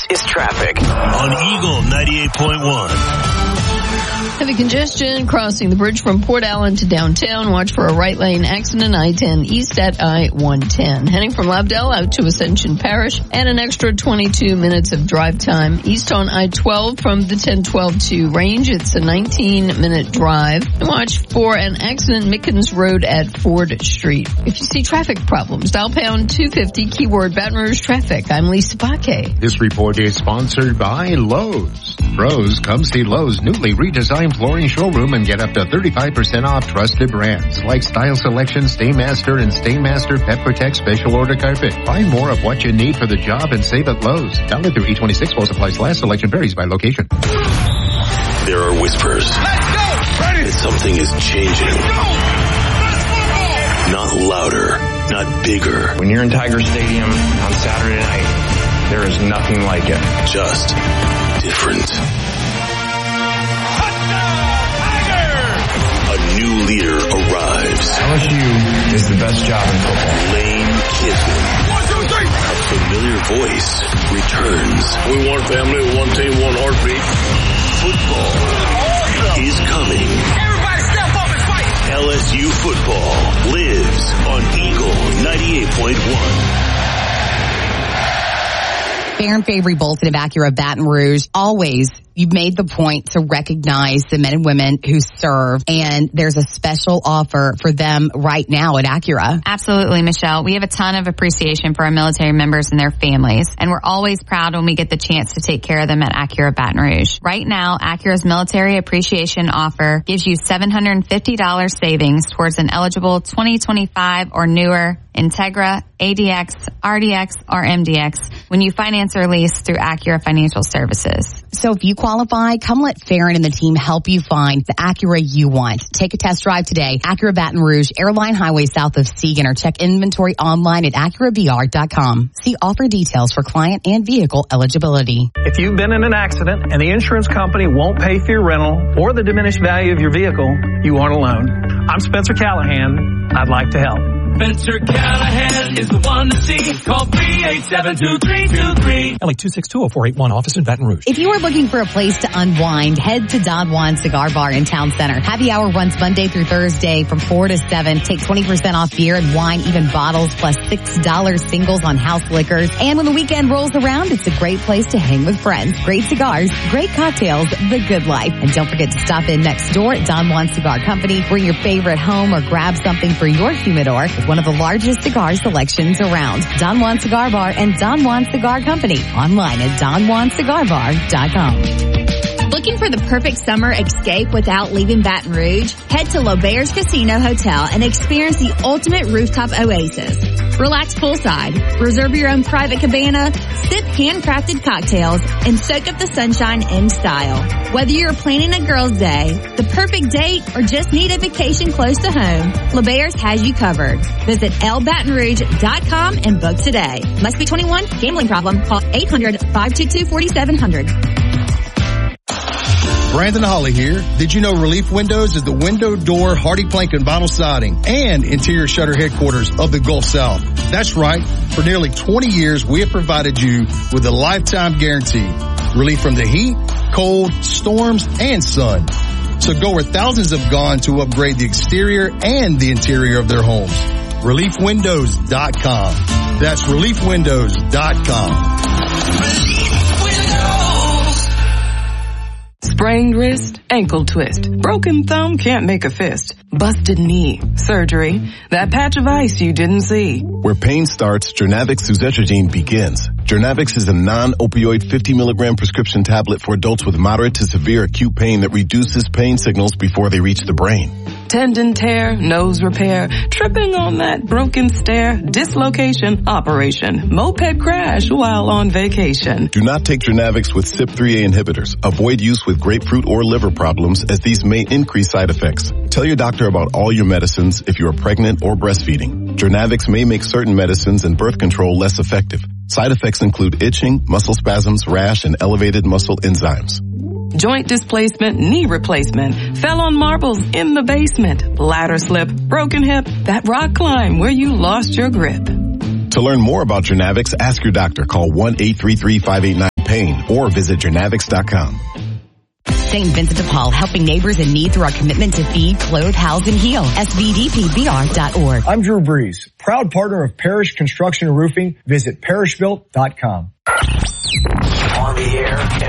This is traffic on Eagle 98.1. Heavy congestion crossing the bridge from Port Allen to downtown. Watch for a right lane accident, I-10 east at I-110. Heading from Lobdell out to Ascension Parish and an extra 22 minutes of drive time. East on I-12 from the 1012 to Range. It's a 19-minute drive. And watch for an accident, Mickens Road at Ford Street. If you see traffic problems, dial pound 250, keyword Baton Rouge traffic. I'm Lisa Baque. This report is sponsored by Lowe's. Pros, come see Lowe's newly redesigned flooring showroom and get up to 35% off trusted brands like Style Selection, Stainmaster, and Stainmaster Pet Protect Special Order Carpet. Find more of what you need for the job and save at Lowe's. Valid through 8/26 while supplies last. Selection varies by location. There are whispers. Let's go! Ready! That something is changing. Not louder, not bigger. When you're in Tiger Stadium on Saturday night, there is nothing like it. Just different. A new leader arrives. LSU is the best job in football. Lane Kiffin. 1, 2, 3. A familiar voice returns. We one family, one team, one heartbeat. Football is coming. Everybody step up and fight. LSU football lives on Eagle 98.1. Baron Fabry Bolton of Acura Baton Rouge, always you've made the point to recognize the men and women who serve, and there's a special offer for them right now at Acura. Absolutely, Michelle. We have a ton of appreciation for our military members and their families, and we're always proud when we get the chance to take care of them at Acura Baton Rouge. Right now, Acura's military appreciation offer gives you $750 savings towards an eligible 2025 or newer Integra, ADX, RDX, or MDX when you finance or lease through Acura Financial Services. So if you qualify, come let Farron and the team help you find the Acura you want. Take a test drive today. Acura Baton Rouge, Airline Highway south of Segan, or check inventory online at AcuraBR.com. See offer details for client and vehicle eligibility. If you've been in an accident and the insurance company won't pay for your rental or the diminished value of your vehicle, you aren't alone. I'm Spencer Callahan. I'd like to help. Spencer Callahan is the one to see. Call 387-2323. LA 2620481, office in Baton Rouge. If you are looking for a place to unwind, head to Don Juan Cigar Bar in Town Center. Happy hour runs Monday through Thursday from 4 to 7. Take 20% off beer and wine, even bottles, plus $6 singles on house liquors. And when the weekend rolls around, it's a great place to hang with friends. Great cigars, great cocktails, the good life. And don't forget to stop in next door at Don Juan Cigar Company. Bring your favorite home or grab something for your humidor with one of the largest cigar selections around. Don Juan Cigar Bar and Don Juan Cigar Company. Online at DonJuanCigarBar.com. Looking for the perfect summer escape without leaving Baton Rouge? Head to L'Auberge Casino Hotel and experience the ultimate rooftop oasis. Relax poolside, reserve your own private cabana, sip handcrafted cocktails, and soak up the sunshine in style. Whether you're planning a girls' day, the perfect date, or just need a vacation close to home, L'Auberge has you covered. Visit lbatonrouge.com and book today. Must be 21. Gambling problem? Call 800-522-4700. Brandon Holly here. Did you know Relief Windows is the window, door, hardy plank, and vinyl siding and interior shutter headquarters of the Gulf South? That's right. For nearly 20 years, we have provided you with a lifetime guarantee. Relief from the heat, cold, storms, and sun. So go where thousands have gone to upgrade the exterior and the interior of their homes. ReliefWindows.com. That's ReliefWindows.com. Sprained wrist, ankle twist, broken thumb, can't make a fist, busted knee, surgery, that patch of ice you didn't see. Where pain starts, Jernavix suzetrigine begins. Jernavix is a non-opioid 50 milligram prescription tablet for adults with moderate to severe acute pain that reduces pain signals before they reach the brain. Tendon tear, nose repair, tripping on that broken stair, dislocation, operation, moped crash while on vacation. Do not take Jernavix with CYP3A inhibitors. Avoid use with grapefruit or liver problems, as these may increase side effects. Tell your doctor about all your medicines if you are pregnant or breastfeeding. Jernavix may make certain medicines and birth control less effective. Side effects include itching, muscle spasms, rash, and elevated muscle enzymes. Joint displacement, knee replacement, fell on marbles in the basement, ladder slip, broken hip, that rock climb where you lost your grip. To learn more about Jernavix, ask your doctor. Call 1-833-589 pain or visit Jernavix.com. St. Vincent de Paul, helping neighbors in need through our commitment to feed, clothe, house, and heal. SVDPBR.org. I'm Drew Brees, proud partner of Parish Construction and Roofing. Visit parishbuilt.com. On the air